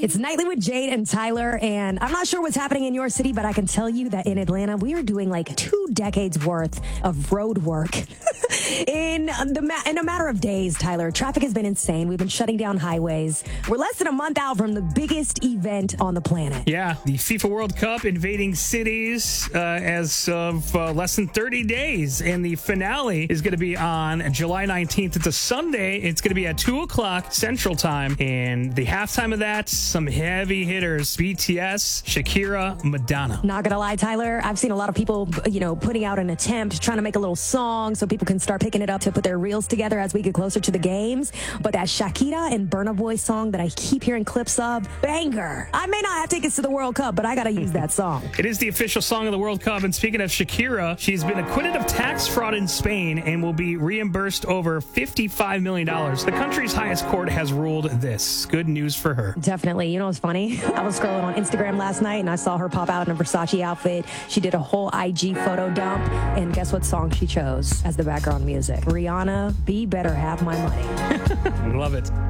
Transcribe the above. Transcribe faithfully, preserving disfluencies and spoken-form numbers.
It's Nightly with Jade and Tyler, and I'm not sure what's happening in your city, but I can tell you that in Atlanta, we are doing like two decades worth of road work in the ma- in a matter of days, Tyler. Traffic has been insane. We've been shutting down highways. We're less than a month out from the biggest event on the planet. Yeah, the FIFA World Cup invading cities uh, as of uh, less than thirty days, and the finale is going to be on July nineteenth. It's a Sunday. It's going to be at two o'clock Central Time, and the halftime of that, some heavy hitters: B T S, Shakira, Madonna. Not gonna lie, Tyler, I've seen a lot of people, you know, putting out an attempt, trying to make a little song so people can start picking it up to put their reels together as we get closer to the games. But that Shakira and Burna Boy song that I keep hearing clips of, banger. I may not have tickets to the World Cup, but I gotta use that song. It is the official song of the World Cup. And speaking of Shakira, she's been acquitted of tax fraud in Spain and will be reimbursed over fifty-five million dollars. The country's highest court has ruled this. Good news for her. Definitely. You know what's funny? I was scrolling on Instagram last night and I saw her pop out in a Versace outfit. She did a whole I G photo dump, and guess what song she chose as the background music? Rihanna, Be Better Have My Money. Love it.